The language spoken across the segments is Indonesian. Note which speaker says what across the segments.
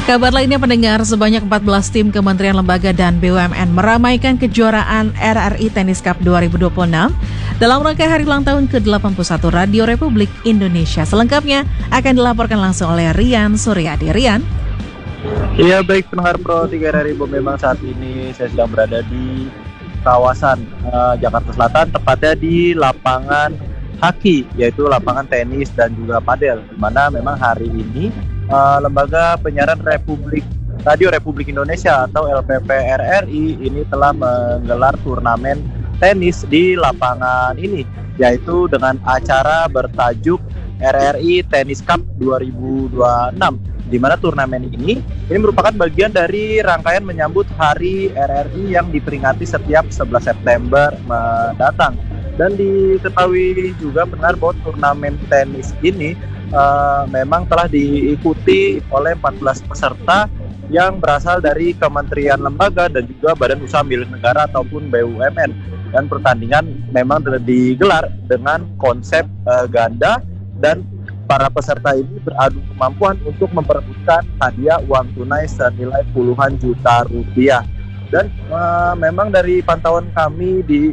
Speaker 1: Kabar lainnya pendengar, sebanyak 14 tim kementerian lembaga dan BUMN meramaikan kejuaraan RRI Tennis Cup 2026 dalam rangka hari ulang tahun ke-81 Radio Republik Indonesia. Selengkapnya akan dilaporkan langsung oleh Rian Suryadi. Rian.
Speaker 2: Iya, baik pendengar Pro 3 RRI, memang saat ini saya sedang berada di kawasan Jakarta Selatan, tepatnya di lapangan haki, yaitu lapangan tenis dan juga padel, di mana memang hari ini Lembaga Penyiaran Radio Republik Indonesia atau LPP RRI ini telah menggelar turnamen tenis di lapangan ini, yaitu dengan acara bertajuk RRI Tennis Cup 2026, di mana turnamen ini merupakan bagian dari rangkaian menyambut Hari RRI yang diperingati setiap 11 September mendatang. Dan diketahui juga benar bahwa turnamen tenis ini memang telah diikuti oleh 14 peserta yang berasal dari kementerian lembaga dan juga badan usaha milik negara ataupun BUMN. Dan pertandingan memang digelar dengan konsep ganda, dan para peserta ini beradu kemampuan untuk memperebutkan hadiah uang tunai senilai puluhan juta rupiah. Dan memang dari pantauan kami di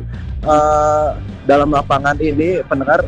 Speaker 2: dalam lapangan ini, pendengar,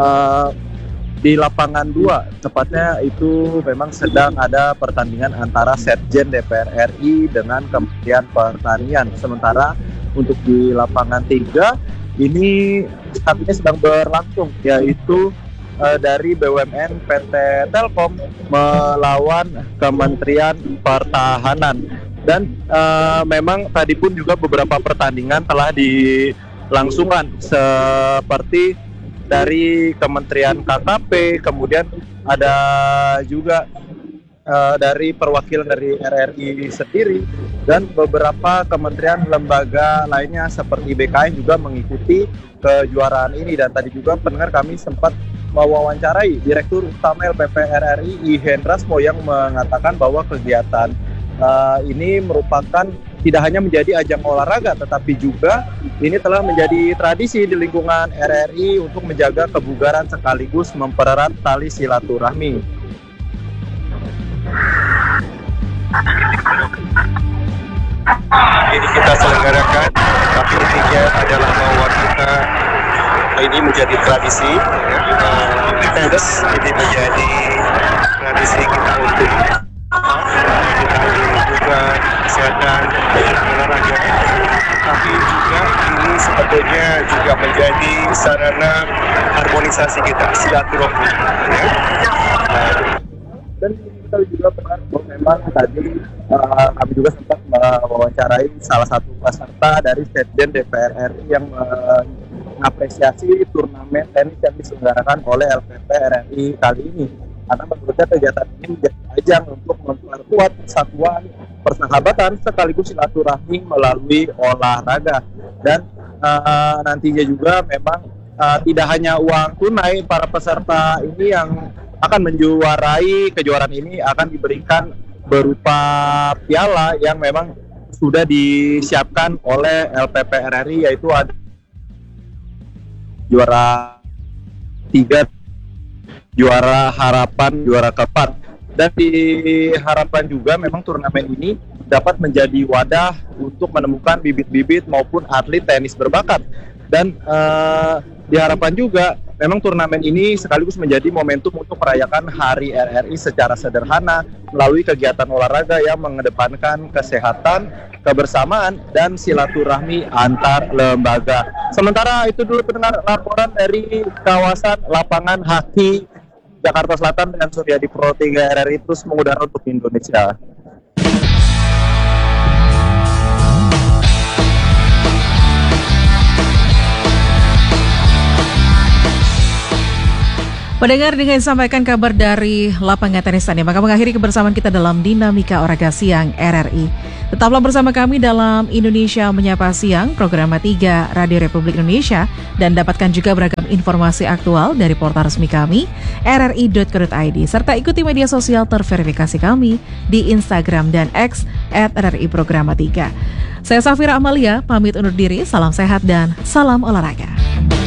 Speaker 2: di lapangan 2 tepatnya itu memang sedang ada pertandingan antara Setjen DPR RI dengan Kementerian Pertanian. Sementara untuk di lapangan 3 ini saat ini sedang berlangsung, yaitu dari BUMN PT Telkom melawan Kementerian Pertahanan. Dan memang tadi pun juga beberapa pertandingan telah dilangsungkan, seperti dari Kementerian KKP, kemudian ada juga dari perwakilan dari RRI sendiri, dan beberapa kementerian lembaga lainnya seperti BKN juga mengikuti kejuaraan ini. Dan tadi juga pendengar kami sempat mewawancarai Direktur Utama LPP RRI I Hendrasmo yang mengatakan bahwa kegiatan ini merupakan tidak hanya menjadi ajang olahraga, tetapi juga ini telah menjadi tradisi di lingkungan RRI untuk menjaga kebugaran sekaligus mempererat tali silaturahmi.
Speaker 3: Ini kita selenggarakan, tapi intinya adalah bahwa kita ini menjadi tradisi. Tenis ini menjadi tradisi kita untuk juga kesehatan olahraga, tapi juga ini sebetulnya juga menjadi sarana harmonisasi kita, silaturahmi.
Speaker 2: Dan kita juga pernah memang tadi kami juga sempat mewawancarai salah satu peserta dari Setjen DPR RI yang mengapresiasi turnamen tenis yang diselenggarakan oleh LPP RRI kali ini, karena menurutnya kegiatan ini menjadi ajang untuk memperkuat persatuan, persahabatan sekaligus silaturahmi melalui olahraga. Dan nantinya juga memang tidak hanya uang tunai, para peserta ini yang akan menjuarai kejuaraan ini akan diberikan berupa piala yang memang sudah disiapkan oleh LPP RRI, yaitu ada juara 3, juara harapan, juara keempat. Dan diharapkan juga memang turnamen ini dapat menjadi wadah untuk menemukan bibit-bibit maupun atlet tenis berbakat. Dan diharapkan juga memang turnamen ini sekaligus menjadi momentum untuk merayakan Hari RRI secara sederhana melalui kegiatan olahraga yang mengedepankan kesehatan, kebersamaan, dan silaturahmi antar lembaga. Sementara itu dulu pendengar laporan dari kawasan lapangan haki Jakarta Selatan dengan Suryadi Pro 3 RRI terus mengudara untuk Indonesia.
Speaker 1: Pendengar, dengan disampaikan kabar dari lapangan tenis tadi, maka mengakhiri kebersamaan kita dalam Dinamika Olahraga Siang RRI. Tetaplah bersama kami dalam Indonesia Menyapa Siang, program 3 Radio Republik Indonesia, dan dapatkan juga beragam informasi aktual dari portal resmi kami, rri.co.id, serta ikuti media sosial terverifikasi kami di Instagram dan X @RRI Programa 3. Saya Safira Amalia, pamit undur diri, salam sehat dan salam olahraga.